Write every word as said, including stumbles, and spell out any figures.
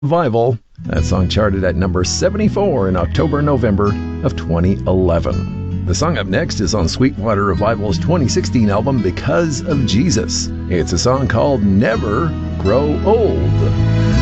Revival. That song charted at number seventy-four in October, November of twenty eleven. The song up next is on Sweetwater Revival's twenty sixteen album, Because of Jesus. It's a song called Never Grow Old.